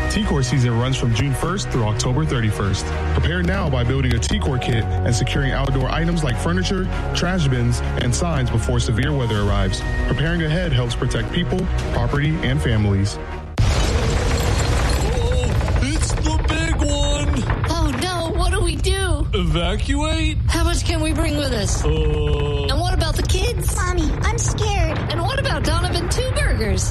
T-Core season runs from June 1st through October 31st. Prepare now by building a T-Core kit and securing outdoor items like furniture, trash bins, and signs before severe weather arrives. Preparing ahead helps protect people, property, and families. It's the big one! Oh no, what do we do? Evacuate? How much can we bring with us? And what about the kids? Mommy, I'm scared. And what about Donovan Two Burgers?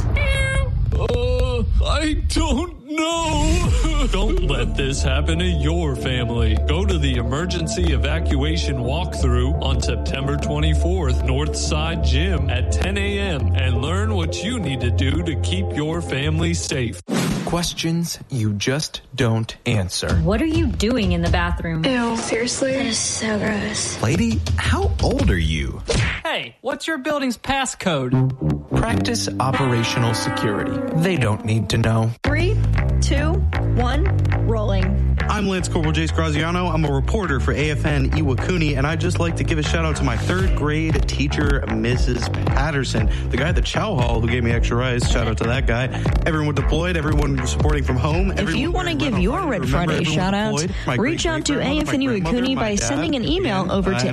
I don't know. Don't let this happen to your family. Go to the emergency evacuation walkthrough on September 24th, Northside Gym at 10 a.m. and learn what you need to do to keep your family safe. Questions you just don't answer. What are you doing in the bathroom? Ew, seriously? That is so gross. Lady, how old are you? Hey, what's your building's passcode? Practice operational security. They don't need to know. 3, 2, 1, rolling. I'm Lance Corporal Jace Graziano. I'm a reporter for AFN Iwakuni, and I'd just like to give a shout out to my third grade teacher, Mrs. Patterson, the guy at the Chow Hall who gave me extra rice. Shout out to that guy. Everyone deployed, everyone supporting from home. If you want to give your Red Friday shout outs, reach out to AFN Iwakuni by sending an email over to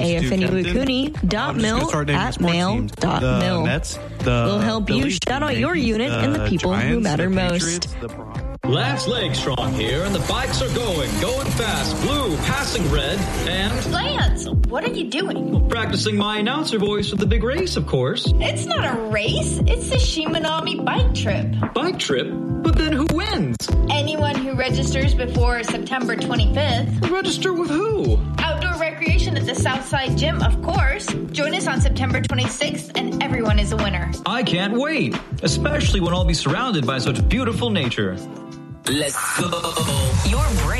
afniwakuni.mail@mail.mil. We'll help you shout out your unit and the people who matter most. Lance Legstrong here, and the bikes are going fast, blue, passing red, and... Lance, what are you doing? Well, practicing my announcer voice for the big race, of course. It's not a race, it's the Shimanami bike trip. Bike trip? But then who wins? Anyone who registers before September 25th. Register with who? Outdoor recreation at the Southside Gym, of course. Join us on September 26th, and everyone is a winner. I can't wait, especially when I'll be surrounded by such beautiful nature. Let's go. Your